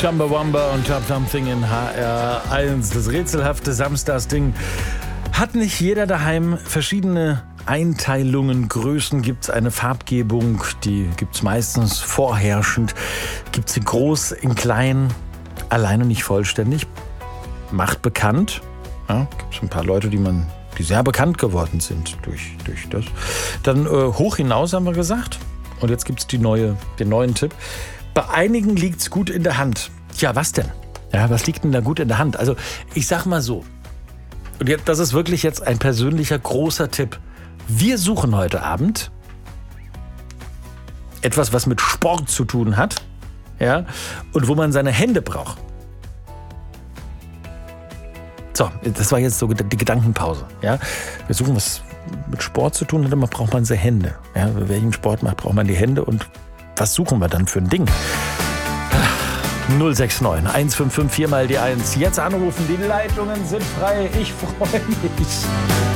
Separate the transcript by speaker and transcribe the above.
Speaker 1: Chumbawamba und Chop Something in HR1. Das rätselhafte Samstagsding. Hat nicht jeder daheim verschiedene Einteilungen, Größen, gibt es eine Farbgebung, die gibt es meistens vorherrschend. Gibt es in groß, in klein, allein und nicht vollständig. Macht bekannt. Ja, gibt es ein paar Leute, die sehr bekannt geworden sind durch das. Dann hoch hinaus haben wir gesagt. Und jetzt gibt es den neuen Tipp. Bei einigen liegt es gut in der Hand. Tja, was denn? Ja, was liegt denn da gut in der Hand? Also ich sag mal so. Und das ist wirklich jetzt ein persönlicher großer Tipp. Wir suchen heute Abend etwas, was mit Sport zu tun hat, ja, und wo man seine Hände braucht. So, das war jetzt so die Gedankenpause. Ja. Wir suchen, was mit Sport zu tun hat, immer braucht man seine Hände. Ja, wer einen Sport macht, braucht man die Hände. Und was suchen wir dann für ein Ding? 069 155 4 mal die 1. Jetzt anrufen, die Leitungen sind frei. Ich freue mich.